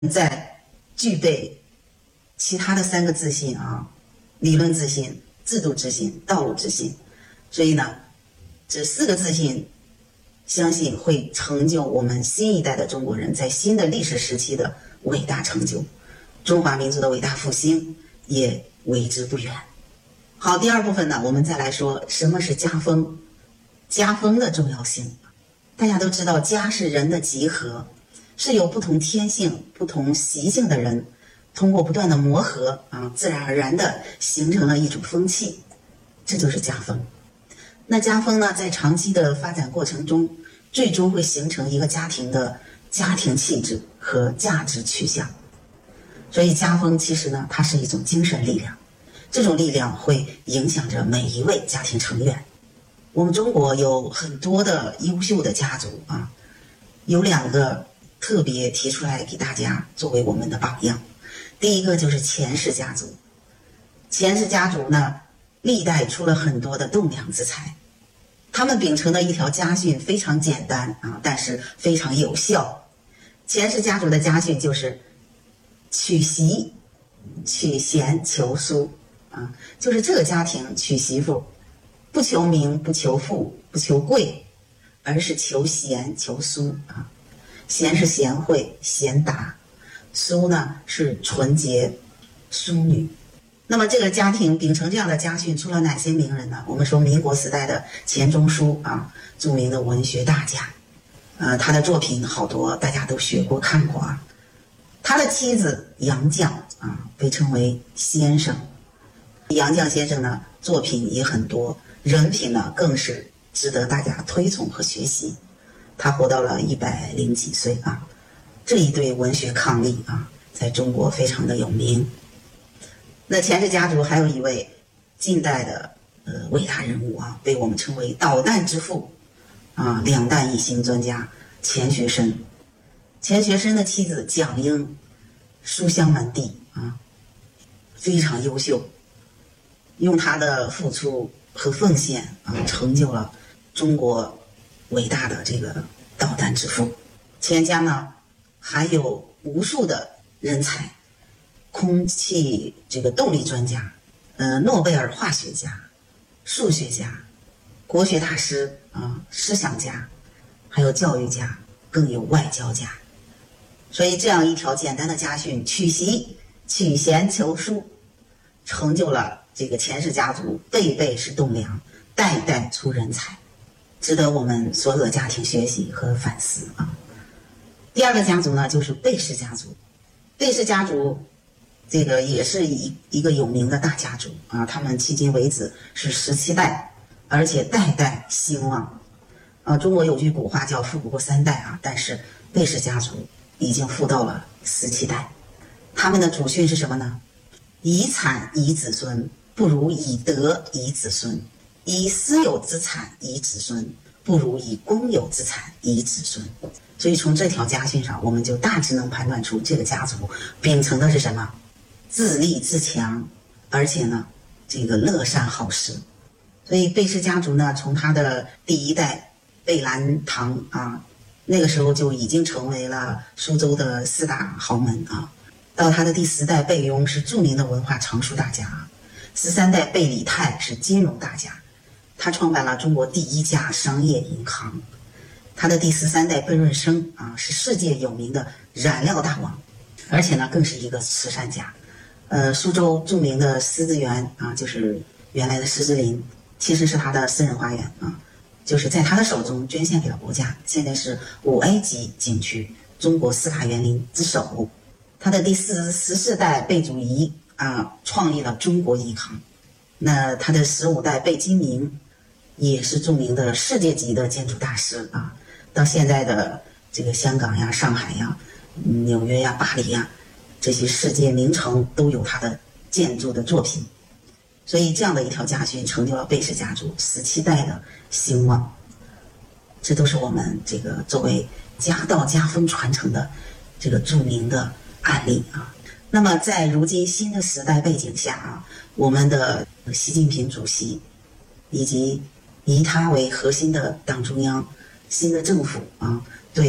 在具备其他的3个自信啊，理论自信、制度自信、道路自信。所以呢，这4个自信相信会成就我们新一代的中国人在新的历史时期的伟大成就，中华民族的伟大复兴也为之不远。好，第2部分呢，我们再来说什么是家风，家风的重要性。大家都知道，家是人的集合，是有不同天性、不同习性的人通过不断的磨合自然而然的形成了一种风气，这就是家风。那家风呢，在长期的发展过程中，最终会形成一个家庭的家庭气质和价值取向。所以家风其实呢，它是一种精神力量，这种力量会影响着每一位家庭成员。我们中国有很多的优秀的家族有2个特别提出来给大家作为我们的榜样。第一个就是钱氏家族。钱氏家族呢，历代出了很多的栋梁之才，他们秉承的一条家训非常简单但是非常有效。钱氏家族的家训就是娶媳、娶贤、求淑就是这个家庭娶媳妇不求名、不求富、不求贵，而是求贤、求淑贤是贤惠、贤达，淑呢是纯洁、淑女。那么这个家庭秉承这样的家训出了哪些名人呢？我们说民国时代的钱钟书著名的文学大家他的作品好多大家都学过看过他的妻子杨绛被称为先生。杨绛先生呢，作品也很多，人品呢更是值得大家推崇和学习。他活到了100几岁这一对文学伉俪在中国非常的有名。那钱氏家族还有一位近代的伟大人物被我们称为导弹之父两弹一星专家钱学森。钱学森的妻子蒋英书香门第非常优秀，用他的付出和奉献成就了中国伟大的这个导弹之父。钱家呢还有无数的人才，空气这个动力专家诺贝尔化学家、数学家、国学大师思想家，还有教育家，更有外交家。所以这样一条简单的家训，娶媳、娶贤、求淑，成就了这个钱氏家族辈辈是栋梁，代代出人才，值得我们所有的家庭学习和反思第2个家族呢，就是贝氏家族。贝氏家族这个也是一个有名的大家族他们迄今为止是17代，而且代代兴旺中国有句古话叫富不过3代但是贝氏家族已经富到了17代。他们的祖训是什么呢？以产以子孙，不如以德以子孙；以私有资产以子孙，不如以公有资产以子孙。所以从这条家训上，我们就大致能判断出这个家族秉承的是什么？自立自强，而且呢这个乐善好施。所以贝氏家族呢，从他的第1代贝兰堂那个时候就已经成为了苏州的4大豪门到他的第10代贝庸是著名的文化藏书大家13代贝里泰是金融大家，他创办了中国第1家商业银行。他的第13代贝润生是世界有名的染料大王，而且呢更是一个慈善家。苏州著名的狮子园就是原来的狮子林，其实是他的私人花园就是在他的手中捐献给了国家，现在是5A 级景区，中国4大园林之首。他的第14代贝祖仪创立了中国银行。那他的15代贝金明也是著名的世界级的建筑大师到现在的这个香港呀、上海呀、纽约呀、巴黎呀，这些世界名城都有他的建筑的作品。所以这样的一条家训成就了贝氏家族17代的兴旺。这都是我们这个作为家道家风传承的这个著名的案例那么在如今新的时代背景下我们的习近平主席以及以他为核心的党中央新的政府对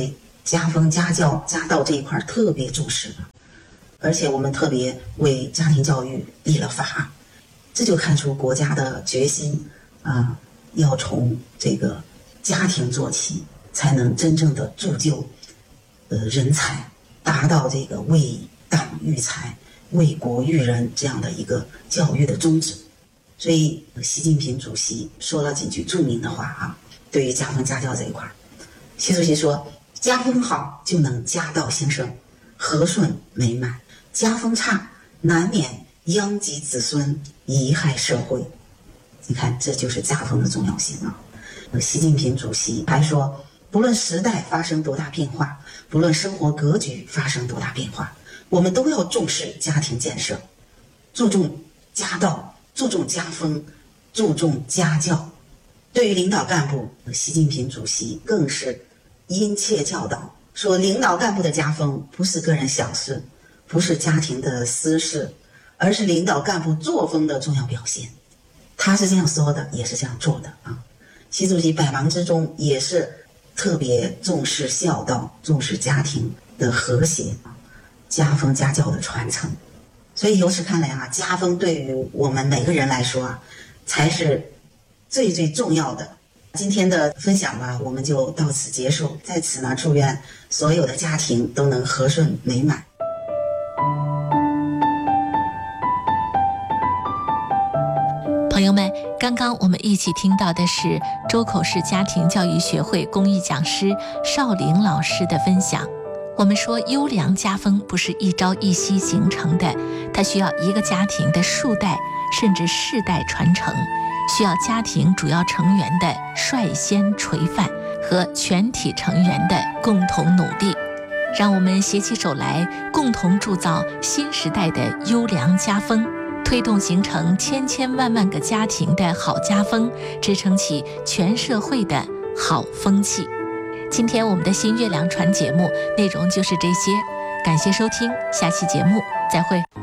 家风家教家道这一块特别重视的，而且我们特别为家庭教育立了法，这就看出国家的决心啊，要从这个家庭做起，才能真正的铸就人才，达到这个为党育才、为国育人这样的一个教育的宗旨。所以习近平主席说了几句著名的话啊，对于家风家教这一块，习主席说，家风好就能家道兴盛、和顺美满，家风差难免殃及子孙、贻害社会。你看，这就是家风的重要性啊。习近平主席还说，不论时代发生多大变化，不论生活格局发生多大变化，我们都要重视家庭建设，注重家道，注重家风，注重家教。对于领导干部，习近平主席更是殷切教导，说领导干部的家风不是个人小事，不是家庭的私事，而是领导干部作风的重要表现。他是这样说的，也是这样做的啊。习主席百忙之中也是特别重视孝道，重视家庭的和谐，家风家教的传承。所以由此看来啊，家风对于我们每个人来说啊，才是最最重要的。今天的分享呢，我们就到此结束。在此呢，祝愿所有的家庭都能和顺美满。 朋友们，刚刚我们一起听到的是周口市家庭教育学会公益讲师邵玲老师的分享。我们说优良家风不是一朝一夕形成的，它需要一个家庭的数代甚至世代传承，需要家庭主要成员的率先垂范和全体成员的共同努力。让我们携起手来，共同铸造新时代的优良家风，推动形成千千万万个家庭的好家风，支撑起全社会的好风气。今天我们的新月亮传节目内容就是这些，感谢收听，下期节目再会。